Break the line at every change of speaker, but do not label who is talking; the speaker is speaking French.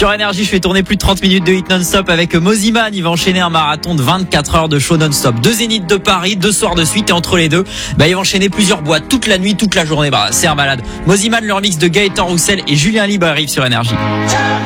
Sur Énergie, je fais tourner plus de 30 minutes de hit non-stop avec Moziman. Il va enchaîner un marathon de 24 heures de show non-stop. 2 zéniths de Paris, 2 soirs de suite et entre les deux, il va enchaîner plusieurs boîtes toute la nuit, toute la journée. C'est un malade. Moziman, le remix de Gaëtan Roussel et Julien Libre arrive sur Énergie.